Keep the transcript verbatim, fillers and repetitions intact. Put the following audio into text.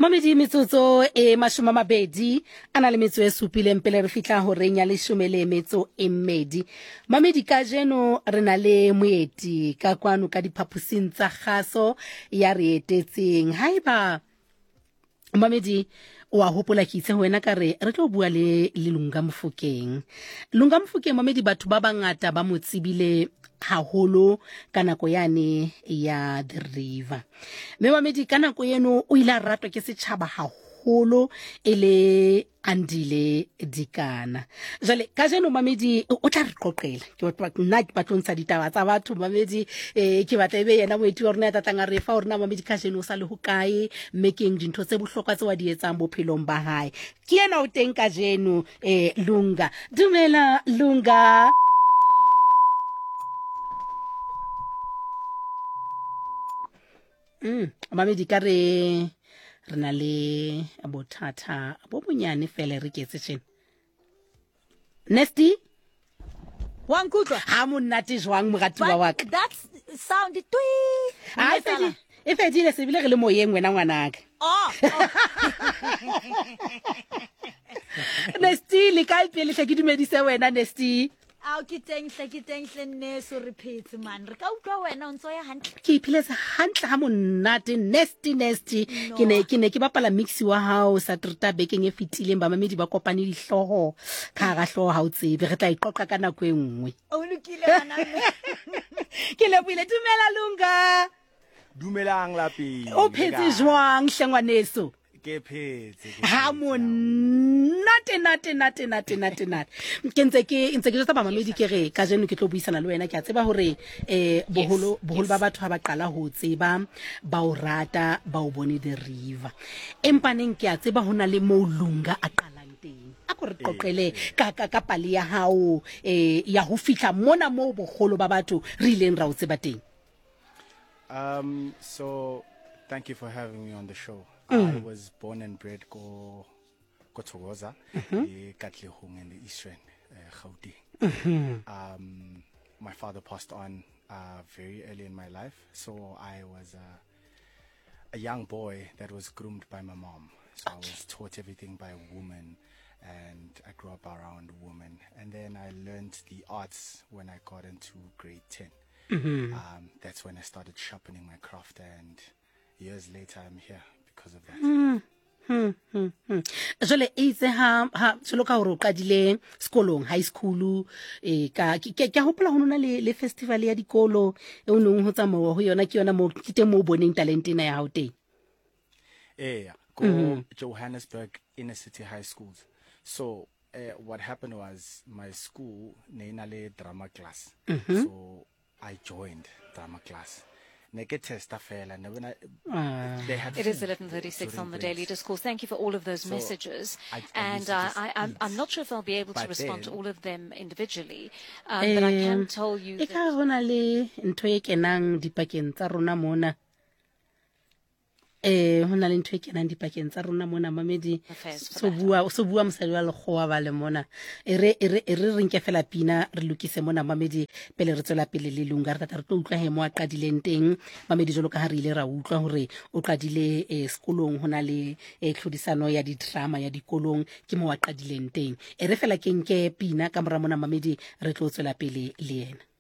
Mamedi metsotso e mashome mabedi ana le metso e supileng pele re fitla ho reng ya leshome le metso e mmedi. Mamedi ka jeno re na le moeti ka kwano ka diphapusing tsa kgaso ya re etetseng. Haiba Mamedi wa hopola ke itse ho wena ka re re tlo bua le le Lunga Mofokeng. Lunga Mofokeng Mamedi batho ba bangata ba mo tsebile haholo ka nako yane ya The River. Me Mamedi ka nako eno o ile a ratwa ke setjhaba haholo ele Andile Dikana. Jale ka jeno Mamedi o tla re qoqela ke batho nna ke batlontsha ditaba tsa batho Mamedi eh ke batla ebe yena moeti wa rena ya tatanga re fa rena Mamedi ka jeno o sa le ho kae mme ke eng dintho tse bohlokwa tse wa di etsang bophelong ba hae. Ke yena o teng ka jeno eh Lunga. Dumela Lunga. Mm, Mamedi ka re re na le bothata bo bonyane fela re ke tsheng. Nesty Wa nkutla ha monate jwang mogatiwa wa ka. That sound twi. Ha fedi e fedile se bile re le moyeng wena ngwanaka. Oh. Nesty le ka ipele hle ke dumedise wena Nesty. Ao ke teng hle ke teng hle nne so re phetse man re ka utlwa wena o ntso ya hantle Ke iphiletse hantle ha monate Nesty Nesty ke ne ke ne ke bapala mix wa hao sa trita bekeng e fitileng ba Mamedi ba kopane dihloho ka ga hloho ha o tsebe re tla iqoqa ka nako e nngwe. o lokile bana Ke le buile dumela Lunga. Dumelang lapeng. O phetse jwang hlengwaneso? Ke phetse. Ha monate nate nate nate nate nate. Ke ntse ke ntse ke jotsa ba Mamedi ke re ka jeno ke tlo buisana le wena ke a tseba hore eh boholo boholo ba batho ha ba qala ho tseba ba o rata ba o bone The River. Empaneng ke a tseba hona le mo Lunga a qalang teng. A ko re qoqele ka ka ka pali ya hao eh ya ho fihla mona mo bogolo ba batho re ileng ra o tseba teng. Um so thank you for having me on the show. Mm. I was born and bred ko ko Thokoza, e Katlehong in the Eastern uh, Gauteng. Mm-hmm. Um my father passed on uh very early in my life, so I was uh, a young boy that was groomed by my mom. So okay. I was taught everything by a woman, and I grew up around women. And then I learned the arts when I got into grade ten. Mm-hmm. Um, that's when I started sharpening my craft, and years later I'm here because of that. Mm. Hmm hmm hmm. Jole itse ha ha jolo ka hore o qadile sekolong high school eh ka ke ke hopola ho nona le le festival ya dikolo e o neng ho tsamao ho yona ke yona mo ke teng mo boneng talent ena ya hao teng. Eh go mm-hmm. Johannesburg Inner City High Schools. So uh, what happened was my school ne drama class. Mm-hmm. So I joined drama class. Test and when I, uh, they had it is eleven thirty-six on the Daily Discourse. Thank you for all of those so messages. I, I and uh, I, I'm, I'm not sure if I'll be able to respond then, to all of them individually, um, um, but I can tell you that... Eh hona le ntwe ke nang dipakeng tsa rona mona Mamedi so bua so bua mosadi wa lekgowa ba le mona e re e re re re nke fela pina re lokise mona Mamedi pele re tswela pele le Lunga re tla re tlo utlwa he mo a qadileng teng Mamedi jolo ka ha re ile ra utlwa hore o qadile eh sekolong hona le eh tlhodisano ya di drama ya dikolong ke mo a qadileng teng e re fela ke nke pina ka mora mona Mamedi re tlo tswela pele le yena.